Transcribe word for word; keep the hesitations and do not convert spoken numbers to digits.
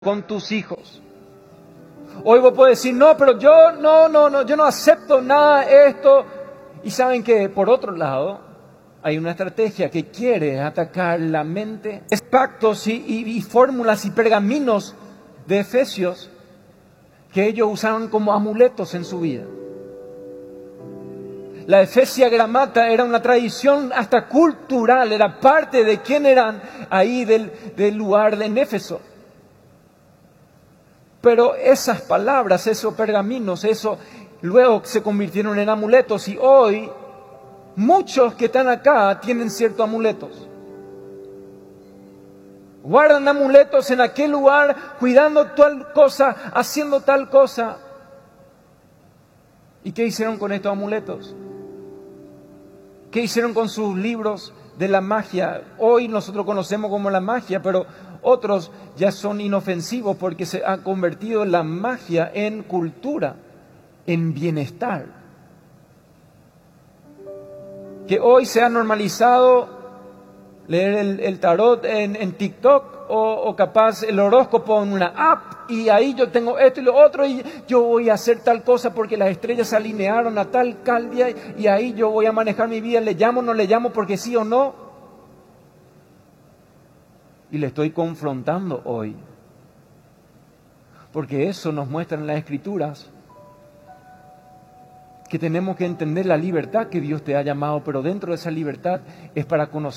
con tus hijos. Hoy vos podés decir, no, pero yo no, no, no, yo no acepto nada de esto. Y saben que, por otro lado, hay una estrategia que quiere atacar la mente. Es pactos y, y, y fórmulas y pergaminos de Efesios que ellos usaron como amuletos en su vida. La Efesia Gramata era una tradición hasta cultural, era parte de quién eran ahí del, del lugar de Éfeso. Pero esas palabras, esos pergaminos, eso luego se convirtieron en amuletos y hoy muchos que están acá tienen ciertos amuletos. Guardan amuletos en aquel lugar, cuidando tal cosa, haciendo tal cosa. ¿Y qué hicieron con estos amuletos? ¿Qué hicieron con sus libros de la magia? Hoy nosotros conocemos como la magia, pero otros ya son inofensivos porque se ha convertido la magia en cultura, en bienestar. Que hoy se ha normalizado leer el, el tarot en, en TikTok o, o capaz el horóscopo en una app y ahí yo tengo esto y lo otro y yo voy a hacer tal cosa porque las estrellas se alinearon a tal, tal día y ahí yo voy a manejar mi vida, le llamo o no le llamo porque sí o no. Y le estoy confrontando hoy. Porque eso nos muestra en las Escrituras que tenemos que entender la libertad que Dios te ha llamado, pero dentro de esa libertad es para conocer